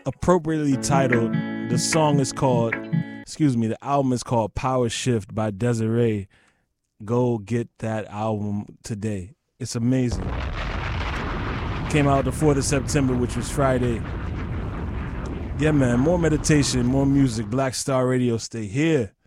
appropriately titled. The song is called, the album is called Power Shift by Desiree. Go get that album today. It's amazing. Came out the 4th of September, which was Friday. Yeah, man, more meditation, more music. Black Star Radio, stay here.